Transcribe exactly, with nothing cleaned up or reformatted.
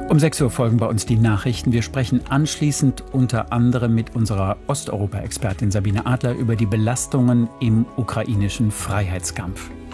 Um sechs Uhr folgen bei uns die Nachrichten. Wir sprechen anschließend unter anderem mit unserer Osteuropa-Expertin Sabine Adler über die Belastungen im ukrainischen Freiheitskampf.